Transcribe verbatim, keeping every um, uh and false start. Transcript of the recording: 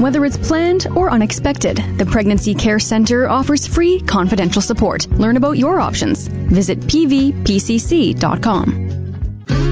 Whether it's planned or unexpected, the Pregnancy Care Center offers free, confidential support. Learn about your options. Visit p v p c c dot com.